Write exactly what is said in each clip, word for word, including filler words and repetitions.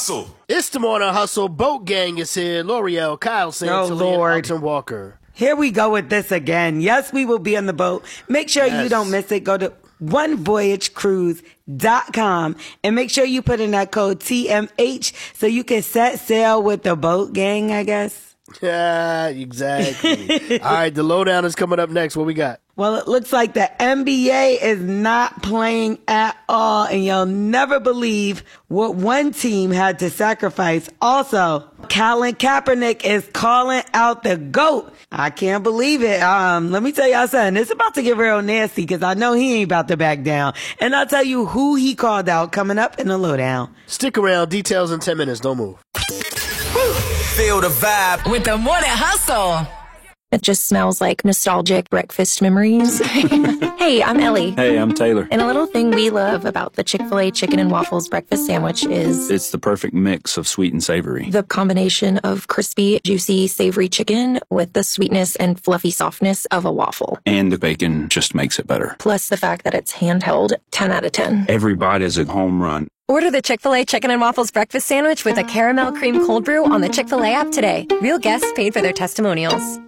Hustle. It's the Morning Hustle. Boat Gang is here. L'Oreal, Kyle Santos, oh, Lord. and Alton Walker. Here we go with this again. Yes, we will be on the boat. Make sure Yes. you don't miss it. Go to one voyage cruise dot com and make sure you put in that code T M H so you can set sail with the boat gang, I guess. Yeah, exactly. All right, the lowdown is coming up next. What we got? Well, it looks like the N B A is not playing at all, and you'll never believe what one team had to sacrifice. Also, Colin Kaepernick is calling out the GOAT. I can't believe it. Um, let me tell y'all something. It's about to get real nasty because I know he ain't about to back down. And I'll tell you who he called out coming up in the lowdown. Stick around. Details in ten minutes. Don't move. Feel the vibe with the Morning Hustle. It just smells like nostalgic breakfast memories. Hey, I'm Ellie. Hey, I'm Taylor. And a little thing we love about the Chick-fil-A chicken and waffles breakfast sandwich is It's the perfect mix of sweet and savory. the combination of crispy, juicy, savory chicken with the sweetness and fluffy softness of a waffle. And the bacon just makes it better. Plus the fact that it's handheld, ten out of ten. Every bite is a home run. Order the Chick-fil-A Chicken and Waffles Breakfast Sandwich with a caramel cream cold brew on the Chick-fil-A app today. Real guests paid for their testimonials.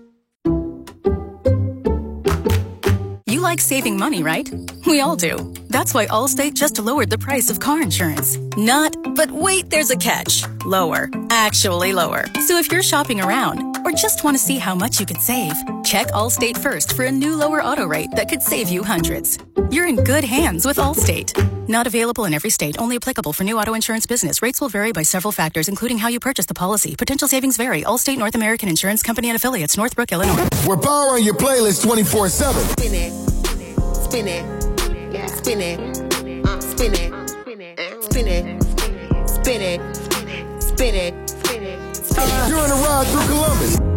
You like saving money, right? We all do. That's why Allstate just lowered the price of car insurance. Not, but wait, there's a catch. Lower. Actually lower. So if you're shopping around or just want to see how much you could save, check Allstate first for a new lower auto rate that could save you hundreds. You're in good hands with Allstate. Not available in every state. Only applicable for new auto insurance business. Rates will vary by several factors, including how you purchase the policy. Potential savings vary. Allstate North American Insurance Company and affiliates. Northbrook, Illinois. We're powering your playlist twenty-four seven. Spin it, spin it, yeah. Spin it, uh, spin it, spin it, spin it, spin it, spin it, spin it. You're on a ride through Columbus.